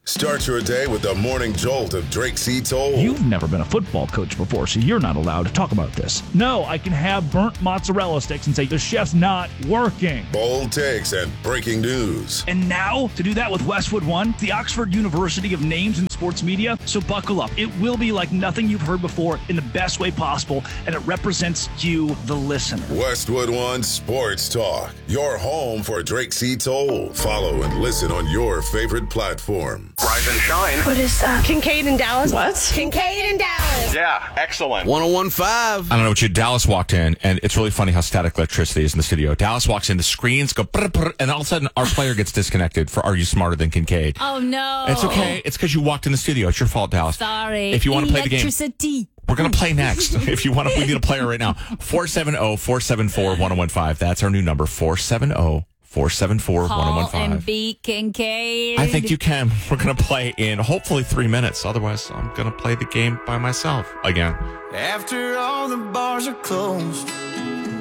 Start your day with the morning jolt of Drake C. Toll. You've never been a football coach before, so you're not allowed to talk about this. No, I can have burnt mozzarella sticks and say the chef's not working. Bold takes and breaking news. And now, to do that with Westwood One, the Oxford University of names in sports media. So buckle up. It will be like nothing you've heard before in the best way possible, and it represents you, the listener. Westwood One Sports Talk. Your home for Drake C. Toll. Follow and listen on your favorite platform. Rise and shine. What is that? Kincaid in Dallas? What? Kincaid in Dallas. Yeah, excellent. 101.5. I don't know what you. Dallas walked in, and it's really funny how static electricity is in the studio. Dallas walks in, the screens go, brr, brr, and all of a sudden our player gets disconnected for Are You Smarter Than Kincaid? Oh, no. It's okay. It's because you walked in the studio. It's your fault, Dallas. Sorry. If you want to play the game, Electricity. we're going to play next. If you want to, we need a player right now. 470-474-1015. That's our new number, 470-474-1015. Paul and B. Kincaid. I think you can. We're going to play in hopefully 3 minutes. Otherwise, I'm going to play the game by myself again. After all the bars are closed